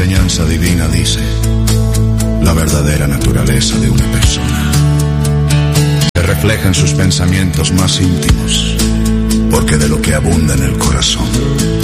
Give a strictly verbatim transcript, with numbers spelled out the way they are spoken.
enseñanza divina dice la verdadera naturaleza de una persona se refleja en sus pensamientos más íntimos, porque de lo que abunda en el corazón